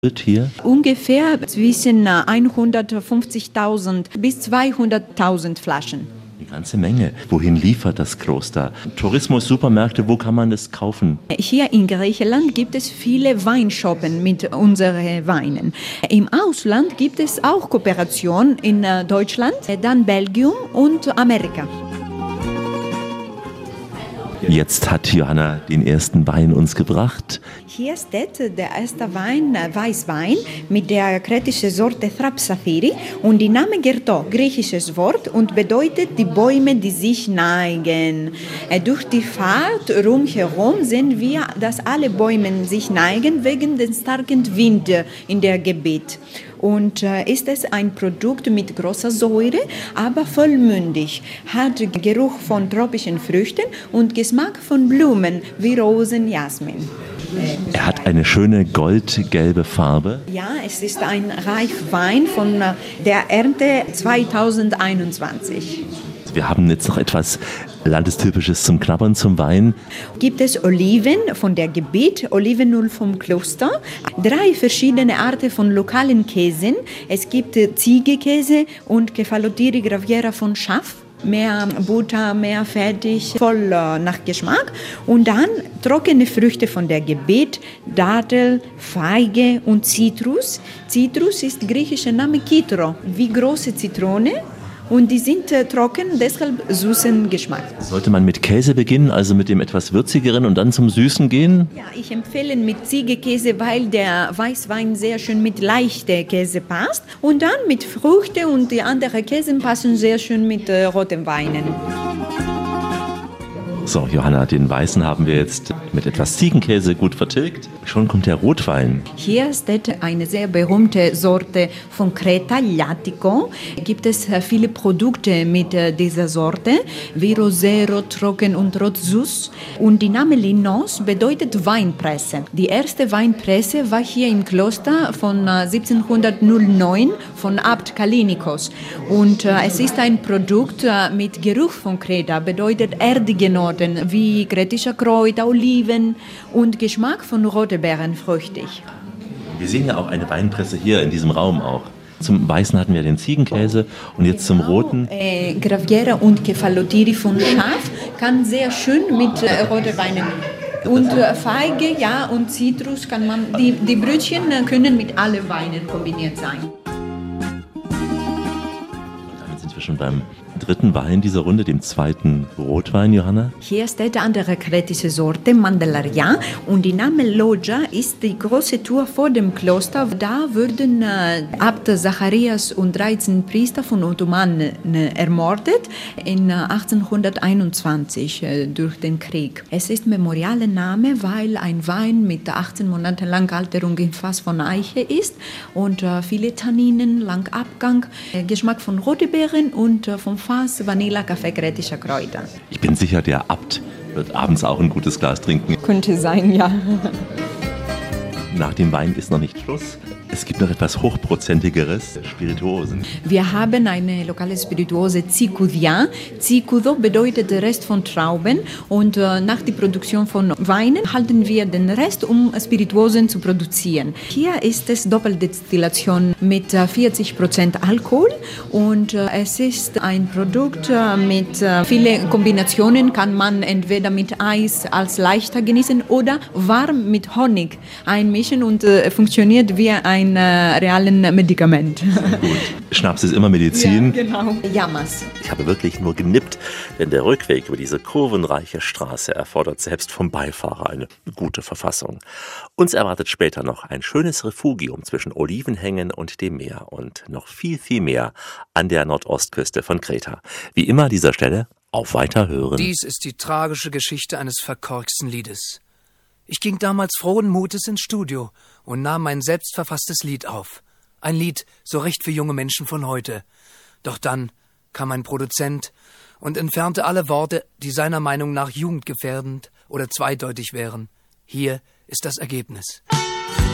hier? Ungefähr zwischen 150.000 bis 200.000 Flaschen. Eine ganze Menge. Wohin liefert das Kloster? Tourismus, Supermärkte, wo kann man das kaufen? Hier in Griechenland gibt es viele Weinshoppen mit unseren Weinen. Im Ausland gibt es auch Kooperation in Deutschland, dann Belgien und Amerika. Jetzt hat Johanna den ersten Wein uns gebracht. Hier steht der erste Wein, Weißwein, mit der kretischen Sorte Thrapsafiri. Und der Name Gerto, griechisches Wort, und bedeutet die Bäume, die sich neigen. Durch die Fahrt rumherum sehen wir, dass alle Bäume sich neigen wegen des starken Windes in der Gebiet. Und ist es ein Produkt mit großer Säure, aber vollmündig, hat Geruch von tropischen Früchten und Geschmack von Blumen wie Rosen, Jasmin. Er hat eine schöne goldgelbe Farbe. Ja, es ist ein Reifwein von der Ernte 2021. Wir haben jetzt noch etwas Landestypisches zum Knabbern, zum Wein. Gibt es Oliven von der Gebiet, Olivenöl vom Kloster, 3 verschiedene Arten von lokalen Käsen. Es gibt Ziegekäse und Kefalottiri Graviera von Schaf. Mehr Butter, mehr Fettig, voll nach Geschmack. Und dann trockene Früchte von der Gebiet, Dattel, Feige und Zitrus. Zitrus ist griechischer Name Kitro, wie große Zitrone. Und die sind trocken, deshalb süßen Geschmack. Sollte man mit Käse beginnen, also mit dem etwas würzigeren und dann zum Süßen gehen? Ja, ich empfehle mit Ziegekäse, weil der Weißwein sehr schön mit leichter Käse passt. Und dann mit Früchte und die anderen Käse passen sehr schön mit roten Weinen. So, Johanna, den Weißen haben wir jetzt mit etwas Ziegenkäse gut vertilgt. Schon kommt der Rotwein. Hier steht eine sehr berühmte Sorte von Kreta, Llatico. Gibt es viele Produkte mit dieser Sorte, wie Rosero, Trocken und Rotsüß. Und der Name Linos bedeutet Weinpresse. Die erste Weinpresse war hier im Kloster von 1709 von Abt Kallinikos. Und es ist ein Produkt mit Geruch von Kreta, bedeutet erdige Noten wie kretischer Kräuter, Oliven und Geschmack von roten Beeren früchtig. Wir sehen ja auch eine Weinpresse hier in diesem Raum auch. Zum Weißen hatten wir den Ziegenkäse und jetzt zum Roten. Graviera und Kefalottiri von Schaf kann sehr schön mit roten Weinen. Und Feige, ja, und Zitrus kann man, die Brötchen können mit allen Weinen kombiniert sein. Damit sind wir schon beim dritten Wein dieser Runde, dem zweiten Rotwein, Johanna. Hier steht eine andere kretische Sorte, Mandelaria, und die Name Loggia ist die große Tour vor dem Kloster. Da wurden Abt Zacharias und 13 Priester von Ottomanen ermordet in 1821 durch den Krieg. Es ist memorialer Name, weil ein Wein mit 18 Monaten lang Alterung im Fass von Eiche ist und viele Tanninen, lang Abgang, Geschmack von roten Beeren und vom Fass, Vanilla, Kaffee, kretischer Kräuter. Ich bin sicher, der Abt wird abends auch ein gutes Glas trinken. Könnte sein, ja. Nach dem Wein ist noch nicht Schluss. Es gibt noch etwas hochprozentigeres, Spirituosen. Wir haben eine lokale Spirituose Tsikou-dia. Tsikou bedeutet der Rest von Trauben und nach der Produktion von Weinen halten wir den Rest, um Spirituosen zu produzieren. Hier ist es Doppeldestillation mit 40% Alkohol und es ist ein Produkt mit vielen Kombinationen. Kann man entweder mit Eis als leichter genießen oder warm mit Honig einmischen und funktioniert wie ein reales Medikament. Gut. Schnaps ist immer Medizin. Ja, genau. Yamas. Ich habe wirklich nur genippt, denn der Rückweg über diese kurvenreiche Straße erfordert selbst vom Beifahrer eine gute Verfassung. Uns erwartet später noch ein schönes Refugium zwischen Olivenhängen und dem Meer und noch viel, viel mehr an der Nordostküste von Kreta. Wie immer an dieser Stelle auf Weiterhören. Dies ist die tragische Geschichte eines verkorksten Liedes. Ich ging damals frohen Mutes ins Studio und nahm mein selbstverfasstes Lied auf. Ein Lied so recht für junge Menschen von heute. Doch dann kam ein Produzent und entfernte alle Worte, die seiner Meinung nach jugendgefährdend oder zweideutig wären. Hier ist das Ergebnis.